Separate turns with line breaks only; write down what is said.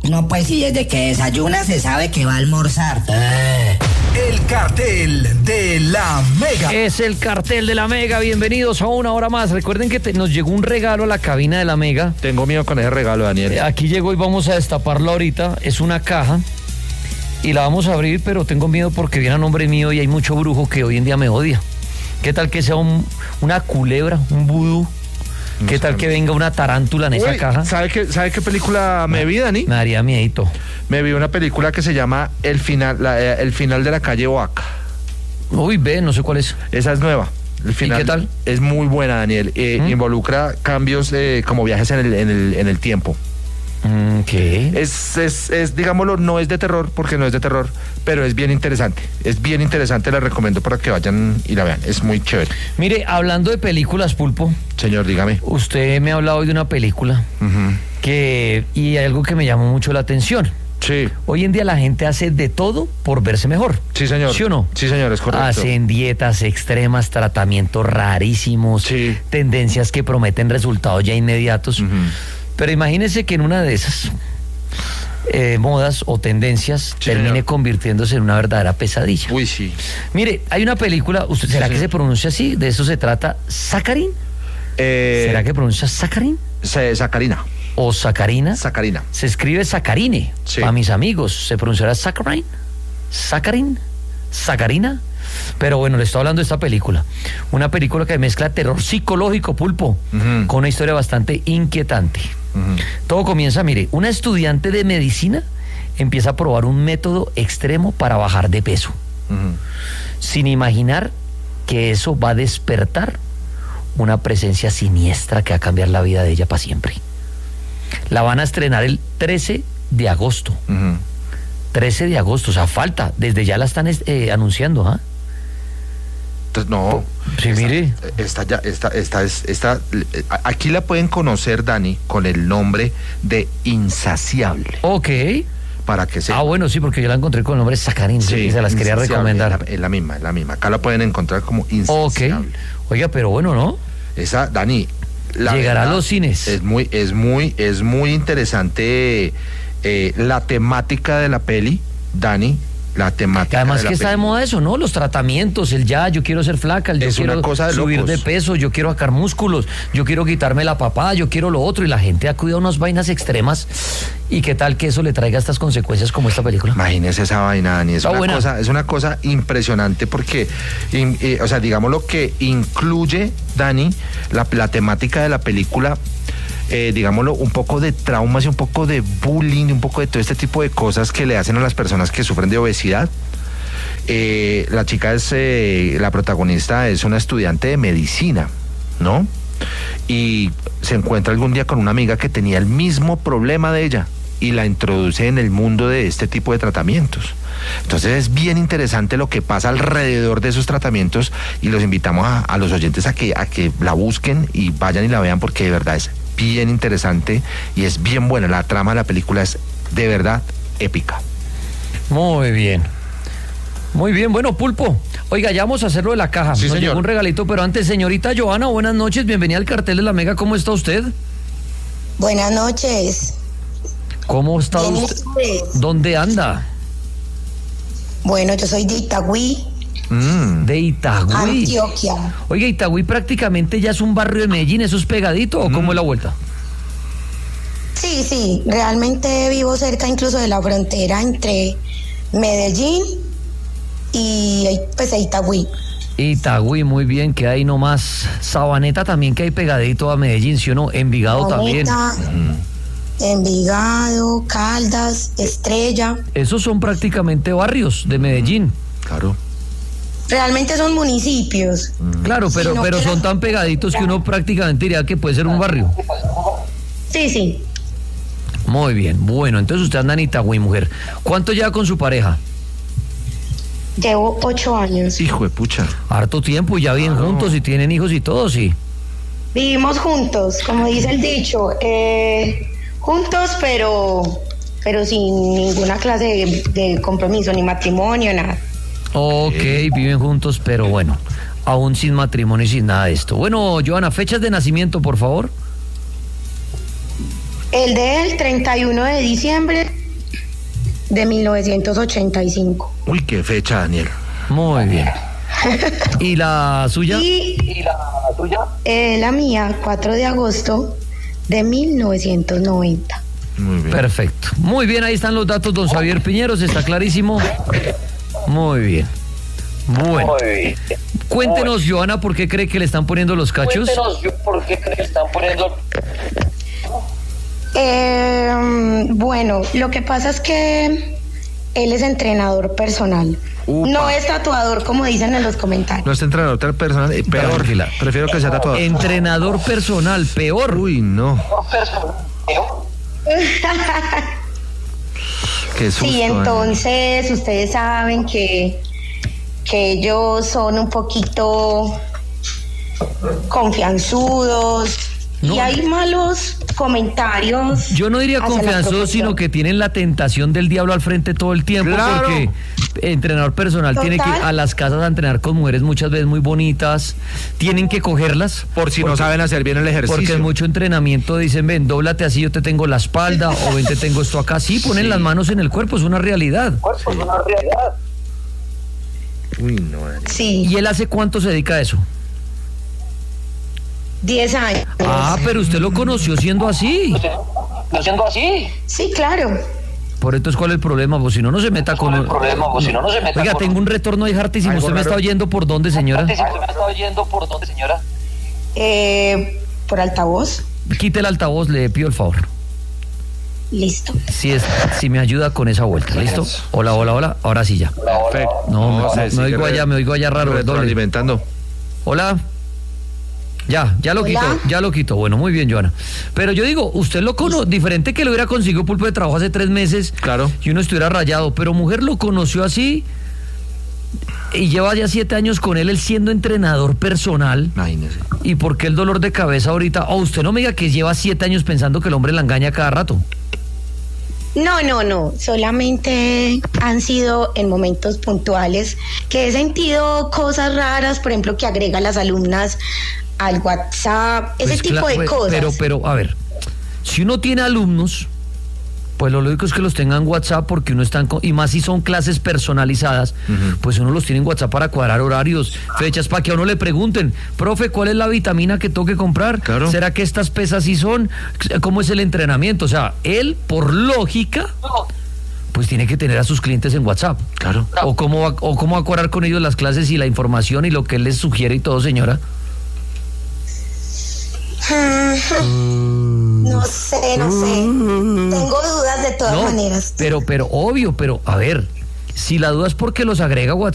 No, pues sí, desde que desayuna se sabe que va a almorzar.
El cartel de la Mega.
Es el cartel de la Mega, bienvenidos a una hora más. Recuerden que nos llegó un regalo a la cabina de la Mega.
Tengo miedo con ese regalo, Daniel.
Aquí llegó y vamos a destaparlo ahorita. Es una caja y la vamos a abrir, pero tengo miedo porque viene a nombre mío y hay mucho brujo que hoy en día me odia. ¿Qué tal que sea una culebra, un vudú? ¿Qué tal que venga una tarántula en esa caja?
¿Sabe qué película me vi, Dani?
Me daría miedito.
Me vi una película que se llama El final de la calle Oaxaca.
Uy, no sé cuál es.
Esa es nueva. El final.
¿Y qué tal?
Es muy buena, Daniel. Involucra cambios como viajes en el tiempo.
¿Qué?
Es, digámoslo, no es de terror, porque no es de terror, pero es bien interesante. Es bien interesante, la recomiendo para que vayan y la vean. Es muy chévere.
Mire, hablando de películas, Pulpo.
Señor, dígame.
Usted me ha hablado hoy de una película y hay algo que me llamó mucho la atención.
Sí.
Hoy en día la gente hace de todo por verse mejor.
Sí, señor.
¿Sí o no?
Sí, señor, es correcto.
Hacen dietas extremas, tratamientos rarísimos, tendencias que prometen resultados ya inmediatos. Pero imagínese que en una de esas modas o tendencias termine convirtiéndose en una verdadera pesadilla.
Uy, sí.
Mire, hay una película, ¿será que se pronuncia así? ¿De eso se trata? ¿Sacarín? ¿Será que pronuncia Sacarín?
Sacarina.
¿O Sacarina?
Sacarina.
Se escribe Sacarine.
Sí.
Para mis amigos, ¿se pronunciará Sacarín? ¿Sacarín? ¿Sacarina? Pero bueno, le estoy hablando de esta película. Una película que mezcla terror psicológico, Pulpo, con una historia bastante inquietante. Todo comienza, mire, una estudiante de medicina empieza a probar un método extremo para bajar de peso, sin imaginar que eso va a despertar una presencia siniestra que va a cambiar la vida de ella para siempre. La van a estrenar el 13 de agosto. 13 de agosto, o sea, falta, desde ya la están anunciando, ¿ah?
No.
Sí, mire.
Aquí la pueden conocer, Dani, con el nombre de Insaciable.
Ok.
Para que sea.
Bueno, sí, porque yo la encontré con el nombre Sacarín, sí, se las quería recomendar.
Es la misma. Acá la pueden encontrar como Insaciable.
Ok. Oiga, pero bueno, ¿no?
Esa, Dani.
Llegará a los cines.
Es muy interesante la temática de la peli, Dani. La temática.
Además que está de moda eso, ¿no? Los tratamientos, yo quiero ser flaca, yo quiero subir de peso, yo quiero sacar músculos, yo quiero quitarme la papada, yo quiero lo otro, y la gente acude a unas vainas extremas. ¿Y qué tal que eso le traiga estas consecuencias como esta película?
Imagínese esa vaina, Dani. Es una cosa impresionante porque, o sea, digamos lo que incluye, Dani, la temática de la película. Digámoslo, un poco de traumas y un poco de bullying, un poco de todo este tipo de cosas que le hacen a las personas que sufren de obesidad. La chica la protagonista es una estudiante de medicina, ¿no? Y se encuentra algún día con una amiga que tenía el mismo problema de ella y la introduce en el mundo de este tipo de tratamientos. Entonces es bien interesante lo que pasa alrededor de esos tratamientos y los invitamos a los oyentes a que la busquen y vayan y la vean porque de verdad es bien interesante y es bien buena. La trama de la película es de verdad épica.
Muy bien. Muy bien, bueno, Pulpo. Oiga, ya vamos a hacerlo de la caja.
Sí, señor.
Llegó un regalito, pero antes, señorita Joana, buenas noches, bienvenida al cartel de la Mega. ¿Cómo está usted?
Buenas noches.
¿Cómo está usted? ¿Dónde anda?
Bueno, yo soy de Itagüí.
De Itagüí.
Antioquia.
Oiga, Itagüí prácticamente ya es un barrio de Medellín, ¿eso es pegadito o cómo es la vuelta?
Sí, realmente vivo cerca incluso de la frontera entre Medellín y pues Itagüí.
Itagüí, muy bien, que hay nomás. Sabaneta también que hay pegadito a Medellín, ¿sí o no? Envigado también.
Envigado, Caldas, Estrella.
Esos son prácticamente barrios de Medellín.
Claro.
Realmente son municipios.
Claro, pero son tan pegaditos que uno prácticamente diría que puede ser un barrio.
Sí.
Muy bien, bueno, entonces usted anda en Itagüí, mujer. ¿Cuánto lleva con su pareja?
Llevo 8 años.
Hijo de pucha.
Harto tiempo, ya bien juntos y tienen hijos y todo, sí.
Vivimos juntos, como dice el dicho, juntos pero sin ninguna clase de compromiso, ni matrimonio, nada.
Ok, viven juntos, pero bueno, aún sin matrimonio y sin nada de esto. Bueno, Joana, fechas de nacimiento, por favor.
El del 31 de diciembre De 1985.
Uy, qué fecha, Daniel.
Muy bien. ¿Y la suya?
Y la mía, 4 de agosto de 1990.
Muy bien.
Perfecto. Muy bien, ahí están los datos, don Xavier Piñeros, está clarísimo. Muy bien. Bueno. Cuéntenos, Joana, ¿por qué cree que le están poniendo los cachos?
Bueno, lo que pasa es que él es entrenador personal.
Upa.
No es tatuador, como dicen en los comentarios.
No es entrenador personal, peor.
Tranquila.
Prefiero que sea tatuador.
Entrenador personal, peor.
Uy, no. Qué susto,
Sí,
Daniel.
entonces ustedes saben que ellos son un poquito confianzudos
No.
y hay malos comentarios.
Yo no diría
hacia la
confianzoso,
profesión.
sino que tienen la tentación del diablo al frente todo el tiempo,
Claro.
porque entrenador personal tiene que ir
Total.
a las casas a entrenar con mujeres muchas veces muy bonitas, tienen que cogerlas.
Por si no saben hacer bien el ejercicio.
Porque en mucho entrenamiento dicen, ven, dóblate así, yo te tengo la espalda, o ven, te tengo esto acá. Sí, ponen las manos en el cuerpo, es una realidad.
Uy, no, Daniel.
Sí,
¿Y él hace cuánto se dedica a eso?
10 años.
Ah, pero usted lo conoció siendo así.
Sí, claro.
Por entonces, ¿cuál es el problema? Pues si no, no se meta con... Oiga, tengo un retorno de hartísimo.
Algo
¿Usted me
raro.
está oyendo por dónde, señora?
Por altavoz.
Quite el altavoz, le pido el favor.
Listo.
Si me ayuda con esa vuelta, ¿listo? Hola, hola, hola. Ahora sí ya.
Perfecto.
No,
se
me
sigue
oigo allá raro. Doble.
retroalimentando.
Hola. Ya lo
Hola.
quito, ya lo quito. Bueno, muy bien, Joana. Pero yo digo, usted lo conoce, diferente que lo hubiera conseguido pulpo de trabajo hace 3 meses.
Claro.
Y uno estuviera rayado, pero mujer lo conoció así y lleva ya 7 años con él siendo entrenador personal.
Imagínese.
¿Y por qué el dolor de cabeza ahorita? O usted no me diga que lleva 7 años pensando que el hombre la engaña cada rato.
No, solamente han sido en momentos puntuales que he sentido cosas raras, por ejemplo, que agrega a las alumnas al WhatsApp, ese
Pues
tipo de cosas.
Pero, a ver, si uno tiene alumnos, pues lo lógico es que los tengan en WhatsApp porque uno está y más si son clases personalizadas, pues uno los tiene en WhatsApp para cuadrar horarios, fechas, para que a uno le pregunten, profe, ¿cuál es la vitamina que tengo que comprar?
Claro.
¿Será que estas pesas sí son? ¿Cómo es el entrenamiento? O sea, él, por lógica, pues tiene que tener a sus clientes en WhatsApp.
Claro.
¿O cómo va a cuadrar con ellos las clases y la información y lo que él les sugiere y todo, señora?
No sé. Tengo dudas de todas maneras.
Pero obvio, pero a ver, si la duda es porque los agrega a WhatsApp,